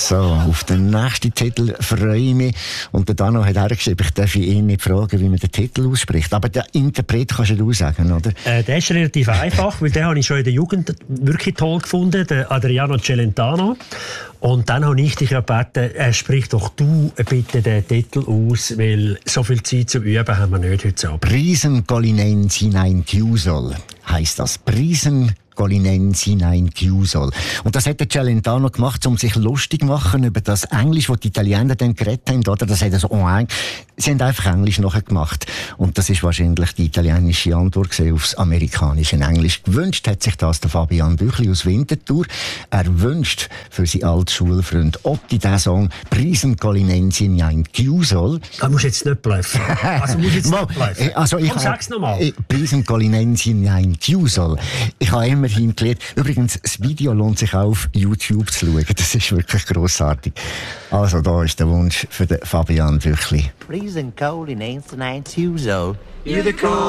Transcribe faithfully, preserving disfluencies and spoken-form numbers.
So, auf den nächsten Titel freue ich mich. Und der Dano hat hergeschrieben, ich darf ihn nicht fragen, wie man den Titel ausspricht. Aber der Interpret kannst du sagen, oder? Äh, der ist relativ einfach, weil den habe ich schon in der Jugend wirklich toll gefunden, der Adriano Celentano. Und dann habe ich dich gebeten, äh, sprich doch du bitte den Titel aus, weil so viel Zeit zum Üben haben wir nicht heute Abend. Prisen Colinensi nein Chiusol heisst das. Prisen Colinensi nein Chiusol. Und das hat der Celentano gemacht, um sich lustig zu machen über das Englisch, das die Italiener dann geredet haben, oder? Das hat er so, oh, sie haben einfach Englisch nachher gemacht. Und das ist wahrscheinlich die italienische Antwort aufs amerikanische Englisch. Gewünscht hat sich das der Fabian Büchli aus Winterthur. Er wünscht für seinen alten Schulfreund Otti den Song Prisen Colinensi nein Chiusol. Da musst du jetzt nicht bluffen. Also musst jetzt nicht bluffen. Also ich Komm, sag's nochmal. Prisen Colinensi nein Chiusol. Ich habe immerhin gelernt. Übrigens, das Video lohnt sich auch auf YouTube zu schauen. Das ist wirklich grossartig. Also, da ist der Wunsch für den Fabian Büchli. Prisen Colinensi nein Chiusol.